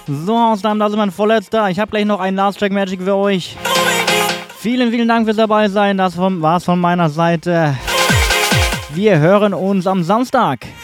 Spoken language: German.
So, Ausnahmen, da sind wir ein Vorletzter. Ich habe gleich noch einen Last Track Magic für euch. Vielen, vielen Dank fürs dabei sein. Das war's von meiner Seite. Wir hören uns am Samstag.